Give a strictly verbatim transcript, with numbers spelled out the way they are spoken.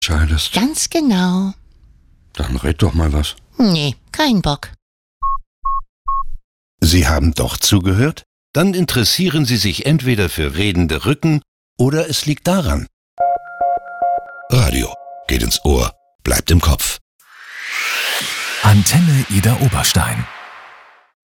entscheidest. Ganz genau. Dann red doch mal was. Nee, kein Bock. Sie haben doch zugehört? Dann interessieren Sie sich entweder für redende Rücken oder es liegt daran. Radio geht ins Ohr, bleibt im Kopf. Antenne Ida Oberstein.